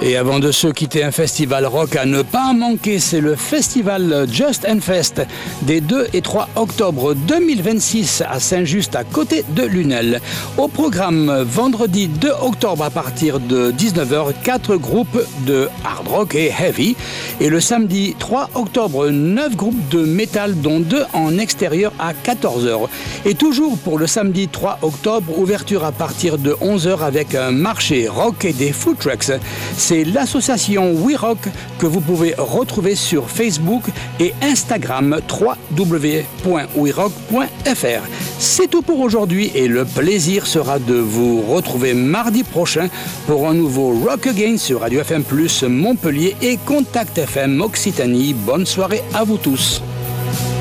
Et avant de se quitter, un festival rock à ne pas manquer, c'est le festival Just and Fest des 2 et 3 octobre 2026 à Saint-Just, à côté de Lunel. Au programme, vendredi 2 octobre à partir de 19h, 4 groupes de hard rock et heavy. Et le samedi 3 octobre, 9 groupes de métal, dont 2 en extérieur à 14h. Et toujours pour le samedi 3 octobre, ouverture à partir de 11h avec un marché rock et des food trucks. C'est l'association We Rock que vous pouvez retrouver sur Facebook et Instagram www.werock.fr. C'est tout pour aujourd'hui et le plaisir sera de vous retrouver mardi prochain pour un nouveau Rock Again sur Radio FM+, Montpellier et Contact FM Occitanie. Bonne soirée à vous tous.